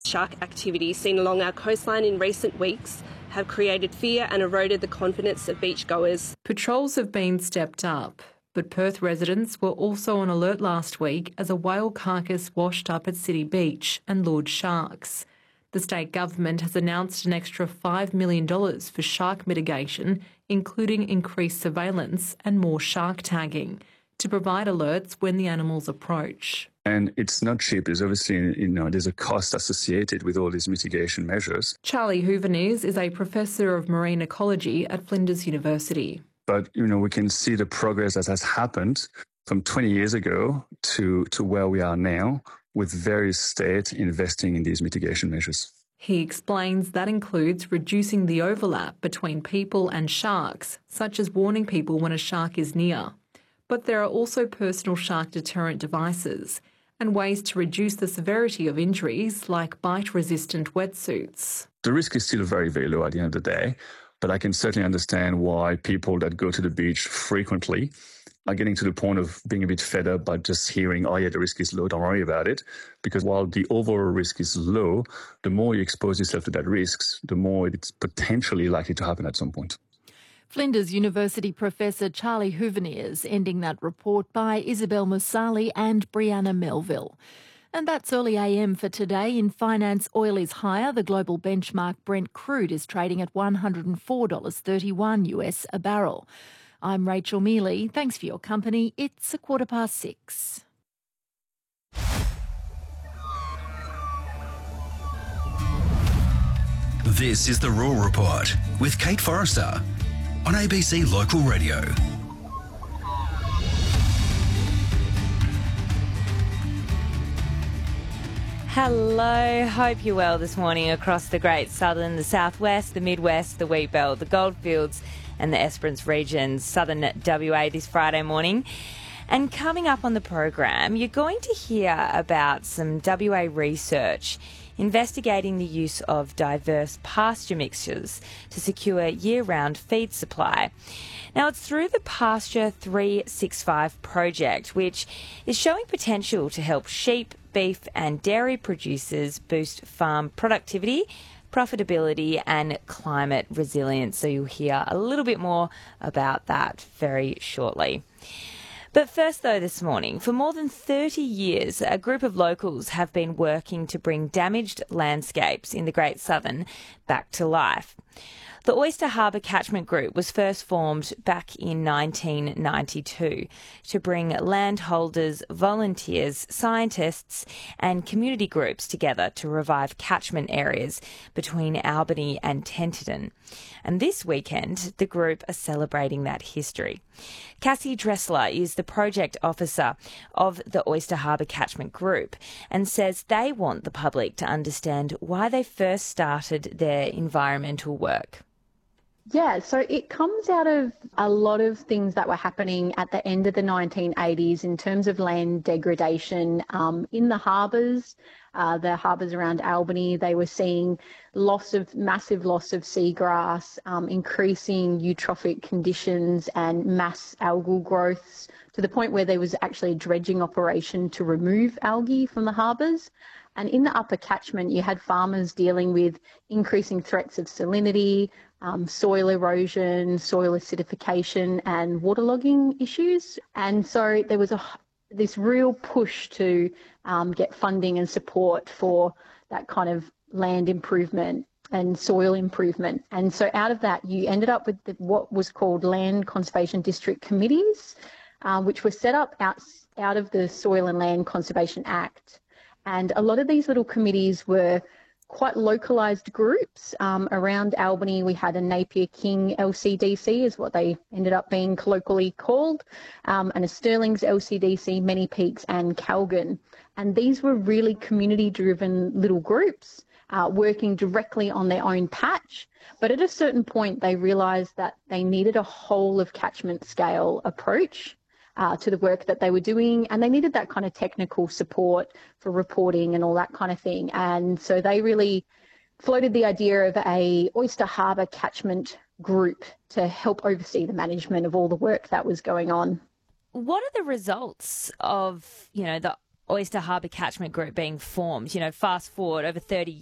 shark activity seen along our coastline in recent weeks have created fear and eroded the confidence of beachgoers. Patrols have been stepped up, but Perth residents were also on alert last week as a whale carcass washed up at City Beach and lured sharks. The state government has announced an extra $5 million for shark mitigation, including increased surveillance and more shark tagging, to provide alerts when the animals approach. And it's not cheap. There's obviously, there's a cost associated with all these mitigation measures. Charlie Hooverneers is a professor of marine ecology at Flinders University. But, we can see the progress that has happened from 20 years ago to where we are now, with various states investing in these mitigation measures. He explains that includes reducing the overlap between people and sharks, such as warning people when a shark is near. But there are also personal shark deterrent devices and ways to reduce the severity of injuries like bite-resistant wetsuits. The risk is still very, very low at the end of the day, but I can certainly understand why people that go to the beach frequently are getting to the point of being a bit fed up by just hearing, oh yeah, the risk is low, don't worry about it. Because while the overall risk is low, the more you expose yourself to that risk, the more it's potentially likely to happen at some point. Flinders University Professor Charlie Hooverneers, ending that report by Isabel Musali and Brianna Melville. And that's early AM for today. In finance, oil is higher. The global benchmark Brent crude is trading at $104.31 US a barrel. I'm Rachel Mealy. Thanks for your company. It's 6:15. This is the Raw Report with Kate Forrester on ABC Local Radio. Hello, hope you're well this morning across the Great Southern, the Southwest, the Midwest, the Wheatbelt, the Goldfields and the Esperance regions, southern WA this Friday morning. And coming up on the program, you're going to hear about some WA research investigating the use of diverse pasture mixtures to secure year-round feed supply. Now, it's through the Pasture 365 project, which is showing potential to help sheep, beef and dairy producers boost farm productivity, profitability and climate resilience. So you'll hear a little bit more about that very shortly. But first, though, this morning, for more than 30 years, a group of locals have been working to bring damaged landscapes in the Great Southern back to life. The Oyster Harbour Catchment Group was first formed back in 1992 to bring landholders, volunteers, scientists and community groups together to revive catchment areas between Albany and Tenterden. And this weekend, the group are celebrating that history. Cassie Dressler is the project officer of the Oyster Harbour Catchment Group and says they want the public to understand why they first started their environmental work. Yeah, so it comes out of a lot of things that were happening at the end of the 1980s in terms of land degradation in the harbours around Albany. They were seeing massive loss of seagrass, increasing eutrophic conditions and mass algal growths to the point where there was actually a dredging operation to remove algae from the harbours. And in the upper catchment, you had farmers dealing with increasing threats of salinity, soil erosion, soil acidification and waterlogging issues. And so there was this real push to get funding and support for that kind of land improvement and soil improvement. And so out of that, you ended up with what was called Land Conservation District Committees, which were set up out of the Soil and Land Conservation Act. And a lot of these little committees were quite localised groups. Around Albany, we had a Napier King LCDC, is what they ended up being colloquially called, and a Stirling's LCDC, Many Peaks and Calgon. And these were really community-driven little groups working directly on their own patch. But at a certain point, they realised that they needed a whole of catchment scale approach to the work that they were doing, and they needed that kind of technical support for reporting and all that kind of thing. And so they really floated the idea of a Oyster Harbour catchment group to help oversee the management of all the work that was going on. What are the results of, the Oyster Harbour Catchment Group being formed? Fast forward over 30